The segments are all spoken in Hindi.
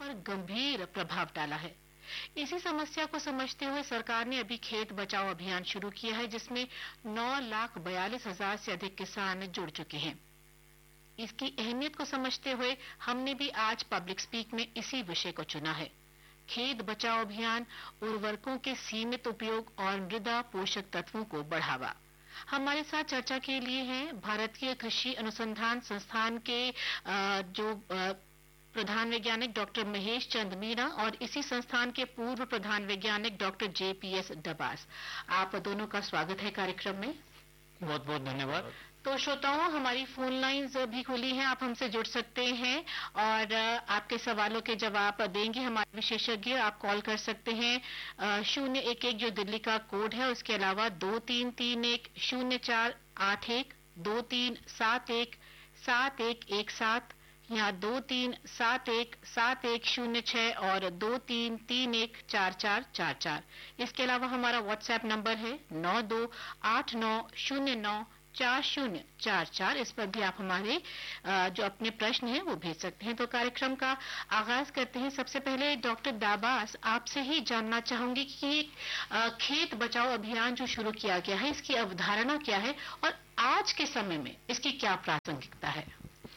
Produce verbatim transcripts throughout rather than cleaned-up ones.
पर गंभीर प्रभाव डाला है। इसी समस्या को समझते हुए सरकार ने अभी खेत बचाओ अभियान शुरू किया है, जिसमें नौ लाख बयालीस हजार से अधिक किसान जुड़ चुके हैं। इसकी अहमियत को समझते हुए हमने भी आज पब्लिक स्पीक में इसी विषय को चुना है। खेत बचाओ अभियान, उर्वरकों के सीमित उपयोग और मृदा पोषक तत्वों को बढ़ावा। हमारे साथ चर्चा के लिए हैं भारतीय कृषि अनुसंधान संस्थान के जो प्रधान वैज्ञानिक डॉक्टर महेश चंद मीणा और इसी संस्थान के पूर्व प्रधान वैज्ञानिक doctor J P S Dabas. आप दोनों का स्वागत है कार्यक्रम में। बहुत बहुत धन्यवाद। तो श्रोताओं, हमारी फोन लाइंस भी खुली हैं, आप हमसे जुड़ सकते हैं और आपके सवालों के जवाब देंगे हमारे विशेषज्ञ। आप कॉल कर सकते हैं शून्य एक एक जो दिल्ली का कोड है, उसके अलावा दो तीन तीन एक शून्य चार आठ एक, दो तीन सात एक सात एक एक सात या दो तीन सात एक सात एक शून्य छह और दो तीन तीन एक चार चार चार चार। इसके अलावा हमारा व्हाट्सएप नंबर है नौ दो आठ नौ शून्य नौ चार शून्य चार चार। इस पर भी आप हमारे जो अपने प्रश्न हैं वो भेज सकते हैं। तो कार्यक्रम का आगाज करते हैं। सबसे पहले डॉक्टर दाबास, आपसे ही जानना चाहूंगी कि खेत बचाओ अभियान जो शुरू किया गया है, इसकी अवधारणा क्या है और आज के समय में इसकी क्या प्रासंगिकता है?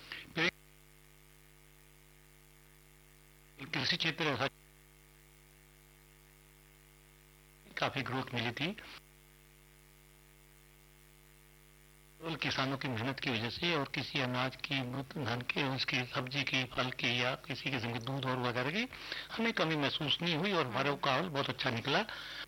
कृषि क्षेत्र काफी ग्रोथ मिली थी किसानों की मेहनत की वजह से, और किसी अनाज की, धान के, उसकी सब्जी की, फल की या किसी किस्म के दूध और वगैरह की हमें कमी महसूस नहीं हुई और हमारा काल बहुत अच्छा निकला।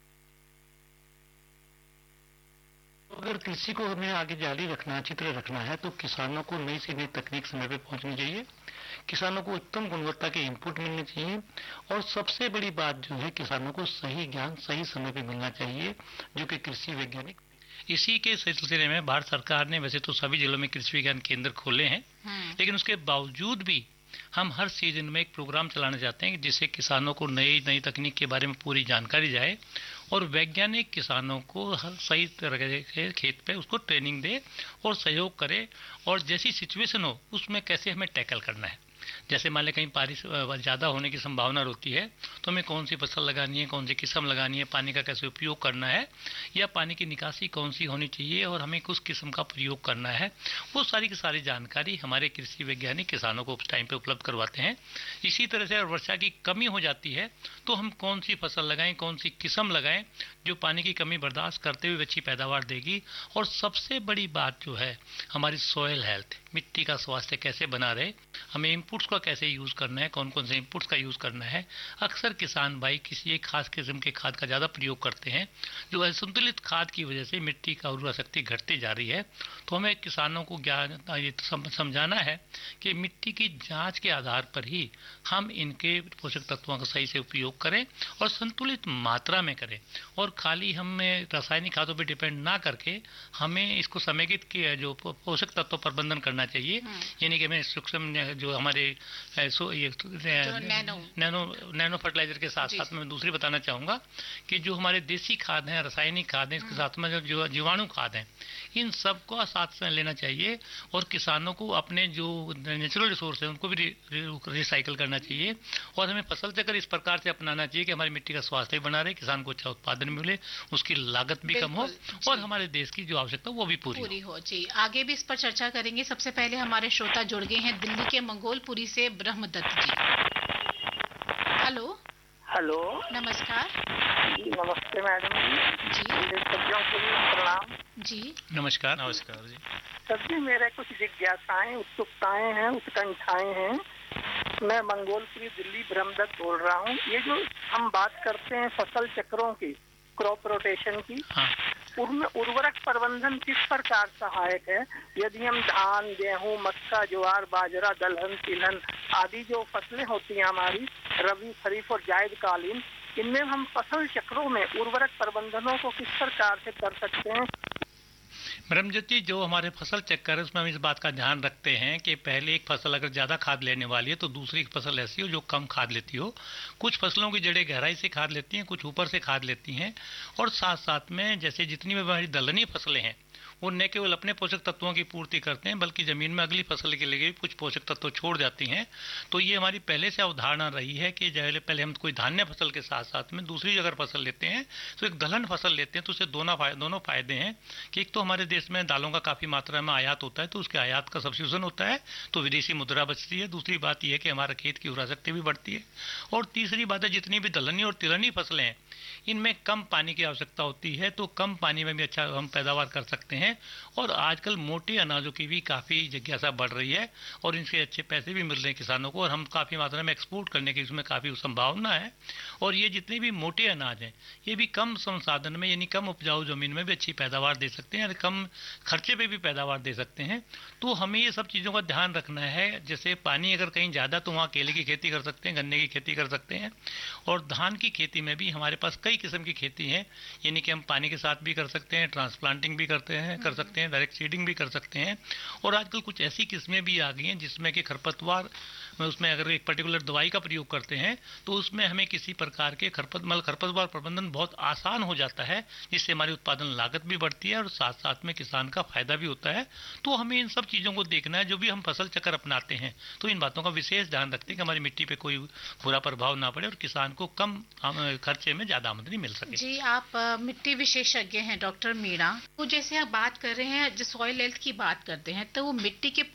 अगर कृषि को हमें आगे जारी रखना, चित्र रखना है तो किसानों को नई से नई तकनीक समय पे पहुंचनी चाहिए, किसानों को उत्तम गुणवत्ता के इनपुट मिलने चाहिए और सबसे बड़ी बात जो है किसानों को सही ज्ञान सही समय पे मिलना चाहिए, जो कि कृषि वैज्ञानिक। इसी के सिलसिले में भारत सरकार ने वैसे तो सभी जिलों में कृषि विज्ञान केंद्र खोले हैं, लेकिन उसके बावजूद भी हम हर सीजन में एक प्रोग्राम चलाना चाहते हैं जिससे किसानों को नई नई तकनीक के बारे में पूरी जानकारी जाए और वैज्ञानिक किसानों को हर सही तरह से खेत पे उसको ट्रेनिंग दे और सहयोग करे और जैसी सिचुएशन हो उसमें कैसे हमें टैकल करना है। जैसे मान लें कहीं बारिश ज़्यादा होने की संभावना होती है तो हमें कौन सी फसल लगानी है, कौन सी किस्म लगानी है, पानी का कैसे उपयोग करना है या पानी की निकासी कौन सी होनी चाहिए और हमें किस किस्म का प्रयोग करना है, वो सारी की सारी जानकारी हमारे कृषि वैज्ञानिक किसानों को उस टाइम पे उपलब्ध करवाते हैं। इसी तरह से वर्षा की कमी हो जाती है तो हम कौन सी फसल लगाएं, कौन सी किस्म लगाएं जो पानी की कमी बर्दाश्त करते हुए अच्छी पैदावार देगी। और सबसे बड़ी बात जो है हमारी सॉइल हेल्थ, मिट्टी का स्वास्थ्य कैसे बना रहे, हमें इनपुट्स का कैसे यूज करना है, कौन कौन से इनपुट्स का यूज करना है। अक्सर किसान भाई किसी एक खास किस्म के खाद का ज्यादा प्रयोग करते हैं जो असंतुलित खाद की वजह से मिट्टी का उर्वरा शक्ति घटती जा रही है। तो हमें किसानों को ज्ञान ये समझाना है कि मिट्टी की जांच के आधार पर ही हम इनके पोषक तत्वों का सही से उपयोग करें और संतुलित मात्रा में करें और खाली हमें रासायनिक खादों पर डिपेंड ना करके हमें इसको समेकित किया जो पोषक तत्व प्रबंधन करना चाहिए। यानी कि हमें सूक्ष्म जो हमारे सो ये नैनो नैनो नैनो फर्टिलाइजर के साथ साथ मैं दूसरी बताना चाहूंगा कि जो हमारे देसी खाद हैं, रासायनिक खाद हैं, इसके साथ में जो जीवाणु खाद हैं, इन सब को साथ में लेना चाहिए और किसानों को अपने जो नेचुरल रिसोर्स है उनको भी रिसाइकल करना चाहिए और हमें फसल चक्र इस प्रकार से अपनाना चाहिए कि हमारी मिट्टी का स्वास्थ्य भी बना रहे, किसान को अच्छा उत्पादन मिले, उसकी लागत भी कम हो और हमारे देश की जो आवश्यकता वो भी पूरी, पूरी हो। जी, आगे भी इस पर चर्चा करेंगे। सबसे पहले हमारे श्रोता जुड़ गए हैं दिल्ली के मंगोलपुरी से ब्रह्मदत्त जी। हेलो हेलो, नमस्कार जी। नमस्ते मैडम जी। सब्जियों के लिए प्रणाम जी। नमस्कार नमस्कार जी। सब्जी मेरे कुछ जिज्ञासाएं, उत्सुकताएं हैं, उत्कंठाएं हैं। मैं मंगोलपुरी दिल्ली ब्रह्मदत्त बोल रहा हूँ। ये जो हम बात करते हैं फसल चक्रों की, क्रॉप रोटेशन की, हाँ। उनमें उर्वरक प्रबंधन किस प्रकार सहायक है? यदि हम धान, गेहूं, मक्का, ज्वार, बाजरा, दलहन, तिलहन आदि जो फसलें होती हैं हमारी रबी, खरीफ और जायद कालीन, इनमें हम फसल चक्रों में उर्वरक प्रबंधनों को किस प्रकार से कर सकते हैं? ब्रह्मदत्त जी, जो हमारे फसल चक्कर है उसमें हम इस बात का ध्यान रखते हैं कि पहले एक फसल अगर ज़्यादा खाद लेने वाली है तो दूसरी फसल ऐसी हो जो कम खाद लेती हो। कुछ फसलों की जड़ें गहराई से खाद लेती हैं, कुछ ऊपर से खाद लेती हैं और साथ साथ में जैसे जितनी भी हमारी दलहनी फसलें हैं वो न केवल अपने पोषक तत्वों की पूर्ति करते हैं बल्कि जमीन में अगली फसल के लिए भी कुछ पोषक तत्व छोड़ जाती हैं। तो ये हमारी पहले से अवधारणा रही है कि जैसे पहले हम कोई धान्य फसल के साथ साथ में दूसरी अगर फसल लेते हैं तो एक दलहन फसल लेते हैं तो उससे दोनों फायदे दोनों फायदे हैं कि एक तो हमारे देश में दालों का काफी मात्रा में आयात होता है तो उसके आयात का सब्स्टिट्यूशन होता है तो विदेशी मुद्रा बचती है। दूसरी बात यह है कि हमारा खेत की उर्वरा शक्ति भी बढ़ती है और तीसरी बात है जितनी भी दलहनी और तिलहनी फसलें हैं इनमें कम पानी की आवश्यकता होती है तो कम पानी में भी अच्छा हम पैदावार कर सकते हैं। और आजकल मोटे अनाजों की भी काफ़ी जिज्ञासा बढ़ रही है और इनसे अच्छे पैसे भी मिल रहे हैं किसानों को और हम काफ़ी मात्रा में एक्सपोर्ट करने की इसमें काफ़ी संभावना है। और ये जितने भी मोटे अनाज हैं ये भी कम संसाधन में यानी कम उपजाऊ जमीन में भी अच्छी पैदावार दे सकते हैं और कम खर्चे पे भी पैदावार दे सकते हैं। तो हमें ये सब चीज़ों का ध्यान रखना है। जैसे पानी अगर कहीं ज़्यादा तो वहाँ केले की खेती कर सकते हैं, गन्ने की खेती कर सकते हैं और धान की खेती में भी हमारे पास कई किस्म की खेती है यानी कि हम पानी के साथ भी कर सकते हैं, ट्रांसप्लांटिंग भी करते हैं कर सकते हैं, डायरेक्ट सीडिंग भी कर सकते हैं। और आजकल कुछ ऐसी किस्में भी आ गई हैं जिसमें कि खरपतवार में उसमें अगर एक पर्टिकुलर दवाई का प्रयोग करते हैं तो उसमें हमें किसी प्रकार के खरपत मतलब खरपतवार प्रबंधन बहुत आसान हो जाता है जिससे हमारी उत्पादन लागत भी बढ़ती है और साथ साथ में किसान का फायदा भी होता है। तो हमें इन सब चीज़ों को देखना है। जो भी हम फसल चक्र अपनाते हैं तो इन बातों का विशेष ध्यान रखते हैं कि हमारी मिट्टी पे कोई बुरा प्रभाव ना पड़े और किसान को कम खर्चे में ज्यादा आमदनी मिल सके। जी, आप आ, मिट्टी विशेषज्ञ हैं डॉक्टर मीणा। तो जैसे आप बात कर रहे हैं जो सॉइल हेल्थ की बात करते हैं तो वो मिट्टी के